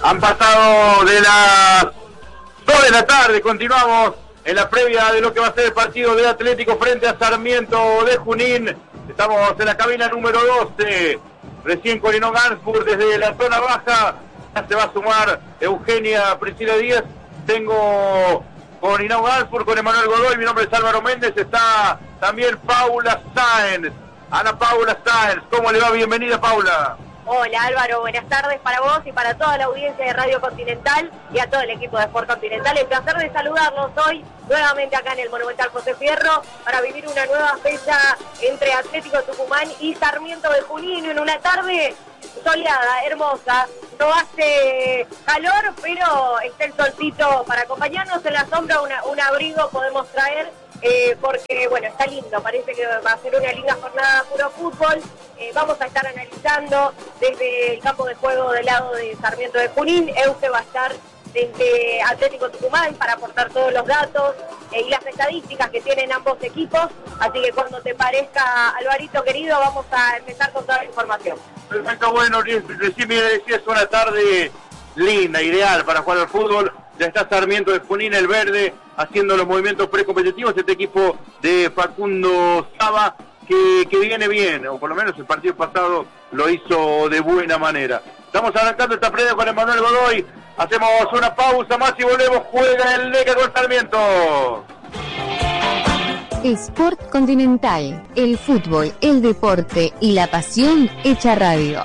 Han pasado de las 2 de la tarde, continuamos en la previa de lo que va a ser el partido de Atlético frente a Sarmiento de Junín. Estamos en la cabina número 12, recién con Inó Gansburg desde la zona baja. Ya se va a sumar Eugenia Priscila Díaz. Tengo con Inó Gansburg, con Emanuel Godoy, mi nombre es Álvaro Méndez. Está también Paula Sáenz, Ana Paula Sáenz. ¿Cómo le va? Bienvenida, Paula. Hola Álvaro, buenas tardes para vos y para toda la audiencia de Radio Continental y a todo el equipo de Sport Continental. El placer de saludarlos hoy nuevamente acá en el Monumental José Fierro para vivir una nueva fecha entre Atlético Tucumán y Sarmiento de Junín en una tarde soleada, hermosa. No hace calor, pero está el solcito para acompañarnos. En la sombra un abrigo podemos traer porque bueno, está lindo, parece que va a ser una linda jornada puro fútbol. Vamos a estar analizando desde el campo de juego del lado de Sarmiento de Junín. Euge va a estar desde Atlético Tucumán para aportar todos los datos y las estadísticas que tienen ambos equipos. Así que cuando te parezca, Alvarito querido, vamos a empezar con toda la información. Perfecto, bueno, recién me decía, es una tarde linda, ideal para jugar al fútbol. Ya está Sarmiento de Junín, el verde, haciendo los movimientos precompetitivos. Este equipo de Facundo Saba, que viene bien, o por lo menos el partido pasado lo hizo de buena manera. Estamos arrancando esta previa con Emanuel Godoy. Hacemos una pausa más y volvemos. Juega el Leca con Sarmiento. Sport Continental, el fútbol, el deporte y la pasión hecha radio.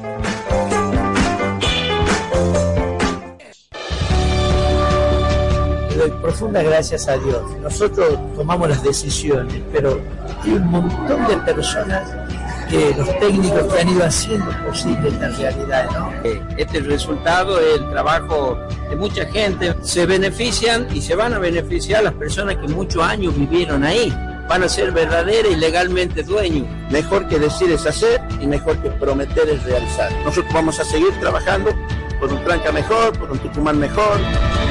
Le doy profundas gracias a Dios. Nosotros tomamos las decisiones, pero hay un montón de personas, que los técnicos que han ido haciendo posible esta realidad, ¿no? Este resultado es el trabajo de mucha gente. Se benefician y se van a beneficiar las personas que muchos años vivieron ahí. Van a ser verdaderos y legalmente dueños. Mejor que decir es hacer y mejor que prometer es realizar. Nosotros vamos a seguir trabajando por un Tranca mejor, por un Tucumán mejor.